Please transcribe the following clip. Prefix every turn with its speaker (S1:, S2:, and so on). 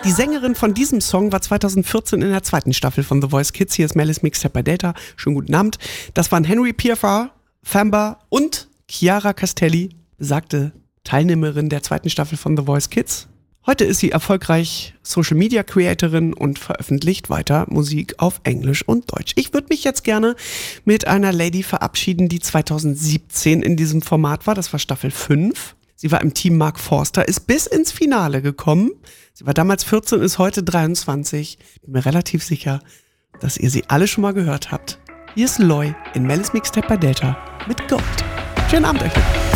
S1: Die Sängerin von diesem Song war 2014 in der zweiten Staffel von The Voice Kids. Hier ist Melis Mixtape bei Delta. Schönen guten Abend. Das waren Henry Piafar, Famba und Chiara Castelli, besagte Teilnehmerin der zweiten Staffel von The Voice Kids. Heute ist sie erfolgreich Social Media Creatorin und veröffentlicht weiter Musik auf Englisch und Deutsch. Ich würde mich jetzt gerne mit einer Lady verabschieden, die 2017 in diesem Format war. Das war Staffel 5. Sie war im Team Mark Forster, ist bis ins Finale gekommen. Sie war damals 14, ist heute 23. Ich bin mir relativ sicher, dass ihr sie alle schon mal gehört habt. Hier ist Loy in Melis Mixtape bei Delta mit Gold. Schönen Abend euch.